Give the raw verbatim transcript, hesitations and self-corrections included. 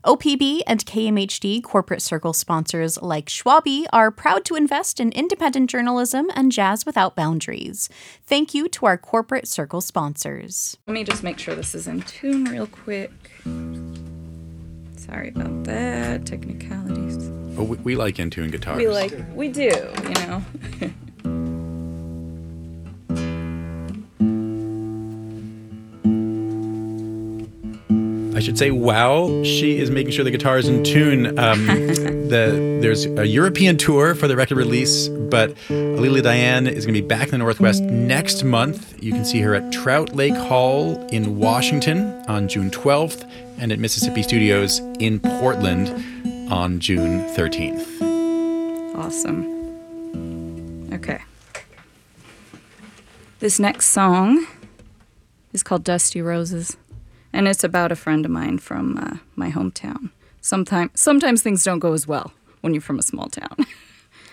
O P B and K M H D corporate circle sponsors like Schwabi are proud to invest in independent journalism and jazz without boundaries. Thank you to our corporate circle sponsors. Let me just make sure this is in tune real quick. Sorry about that. Technicalities. Oh, we, we like in tune guitars. We like, we do, you know. I should say, wow, she is making sure the guitar is in tune. Um, the, there's a European tour for the record release, but Alila Diane is going to be back in the Northwest next month. You can see her at Trout Lake Hall in Washington on June twelfth and at Mississippi Studios in Portland on June thirteenth. Awesome. Okay. This next song is called Dusty Roses. And it's about a friend of mine from uh, my hometown. Sometimes, sometimes things don't go as well when you're from a small town.